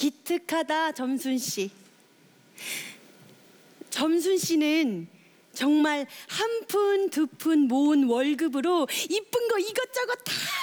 기특하다, 점순 씨. 점순 씨는 정말 한 푼 두 푼 모은 월급으로 이쁜 거 이것저것 다